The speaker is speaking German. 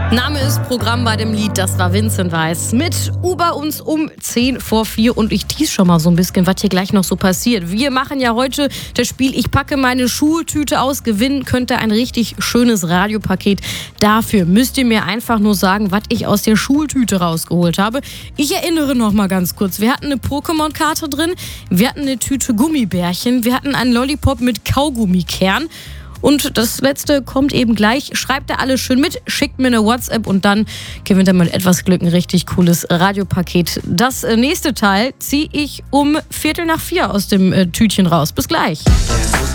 Name ist Programm bei dem Lied, das war Vincent Weiss mit Über uns um 10:04 und ich tease schon mal so ein bisschen, was hier gleich noch so passiert. Wir machen ja heute das Spiel Ich packe meine Schultüte aus, gewinnen könnt ihr ein richtig schönes Radiopaket. Dafür müsst ihr mir einfach nur sagen, was ich aus der Schultüte rausgeholt habe. Ich erinnere noch mal ganz kurz, wir hatten eine Pokémon-Karte drin, wir hatten eine Tüte Gummibärchen, wir hatten einen Lollipop mit Kaugummikern. Und das letzte kommt eben gleich. Schreibt da alles schön mit, schickt mir eine WhatsApp und dann gewinnt ihr mit etwas Glück ein richtig cooles Radiopaket. Das nächste Teil ziehe ich um 3:45 aus dem Tütchen raus. Bis gleich.